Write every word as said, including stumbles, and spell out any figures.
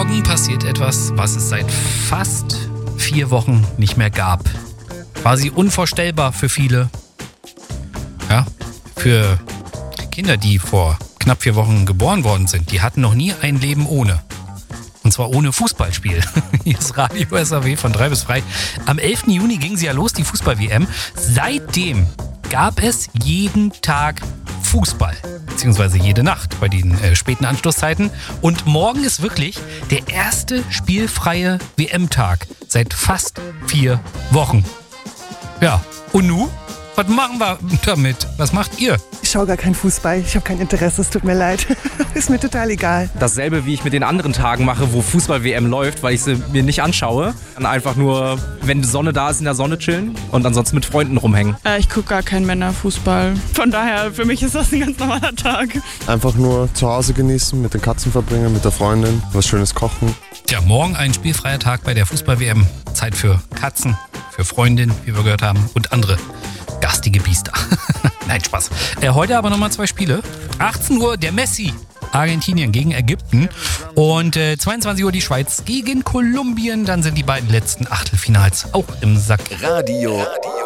Morgen passiert etwas, was es seit fast vier Wochen nicht mehr gab. Quasi unvorstellbar für viele. Ja, für Kinder, die vor knapp vier Wochen geboren worden sind, die hatten noch nie ein Leben ohne. Und zwar ohne Fußballspiel. Hier ist Radio S A W von drei bis frei. Am elften Juni ging sie ja los, die Fußball-W M. Seitdem gab es jeden Tag Fußball. Beziehungsweise jede Nacht bei den äh, späten Anstoßzeiten. Und morgen ist wirklich der erste spielfreie W M-Tag seit fast vier Wochen. Ja, und nu? Was machen wir damit? Was macht ihr? Ich schaue gar keinen Fußball. Ich habe kein Interesse. Es tut mir leid. Ist mir total egal. Dasselbe, wie ich mit den anderen Tagen mache, wo Fußball-W M läuft, weil ich sie mir nicht anschaue. Dann einfach nur, wenn die Sonne da ist, in der Sonne chillen und ansonsten mit Freunden rumhängen. Äh, ich gucke gar keinen Männerfußball. Von daher, für mich ist das ein ganz normaler Tag. Einfach nur zu Hause genießen, mit den Katzen verbringen, mit der Freundin, was Schönes kochen. Tja, morgen ein spielfreier Tag bei der Fußball-W M. Zeit für Katzen, für Freundin, wie wir gehört haben, und andere garstige Biester. Nein, Spaß. Äh, heute aber nochmal zwei Spiele. achtzehn Uhr der Messi. Argentinien gegen Ägypten. Und äh, zweiundzwanzig Uhr die Schweiz gegen Kolumbien. Dann sind die beiden letzten Achtelfinals auch im Sack. Radio. Radio.